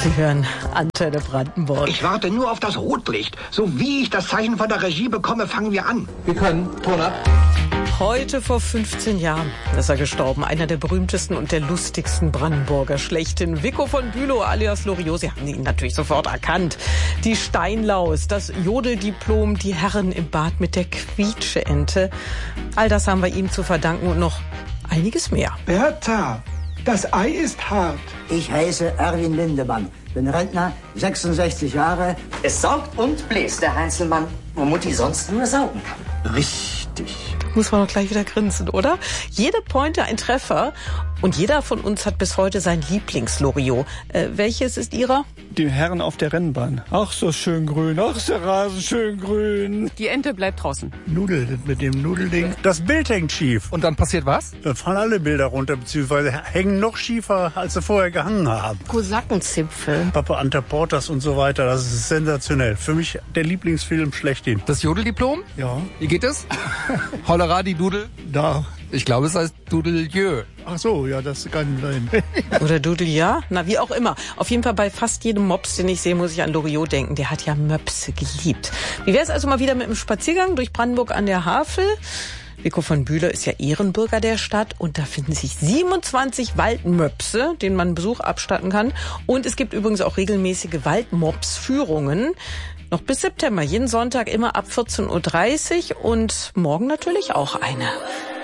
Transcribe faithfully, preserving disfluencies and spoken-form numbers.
Sie hören Antenne Brandenburg. Ich warte nur auf das Rotlicht. So wie ich das Zeichen von der Regie bekomme, fangen wir an. Wir können. Ton ab. Heute vor fünfzehn Jahren ist er gestorben. Einer der berühmtesten und der lustigsten Brandenburger schlechthin. Vico von Bülow alias Loriot. Sie haben ihn natürlich sofort erkannt. Die Steinlaus, das Jodeldiplom, die Herren im Bad mit der Quietscheente. All das haben wir ihm zu verdanken und noch einiges mehr. Bertha, das Ei ist hart. Ich heiße Erwin Lindemann, bin Rentner, sechsundsechzig Jahre. Es saugt und bläst der Heinzelmann, wo Mutti sonst nur saugen kann. Richtig. Muss man doch gleich wieder grinsen, oder? Jede Pointe ein Treffer. Und jeder von uns hat bis heute sein Lieblings-Loriot. Äh, welches ist Ihrer? Die Herren auf der Rennbahn. Ach, so schön grün. Ach, ist der Rasen schön grün. Die Ente bleibt draußen. Nudel, mit dem Nudelding. Das Bild hängt schief. Und dann passiert was? Dann fallen alle Bilder runter, beziehungsweise hängen noch schiefer, als sie vorher gehangen haben. Kosakenzipfel. Papa Ante Portas und so weiter, das ist sensationell. Für mich der Lieblingsfilm schlechthin. Das Jodeldiplom? Ja. Wie geht es? Hollera die Dudel? Da. Ich glaube, es heißt Dudelieu. Ach so, ja, das kann sein. Oder Dudel, ja? Na, wie auch immer. Auf jeden Fall bei fast jedem Mops, den ich sehe, muss ich an Loriot denken. Der hat ja Möpse geliebt. Wie wäre es also mal wieder mit einem Spaziergang durch Brandenburg an der Havel? Vico von Bülow ist ja Ehrenbürger der Stadt und da finden sich siebenundzwanzig Waldmöpse, denen man Besuch abstatten kann. Und es gibt übrigens auch regelmäßige Waldmops-Führungen. Noch bis September, jeden Sonntag immer ab vierzehn Uhr dreißig und morgen natürlich auch eine.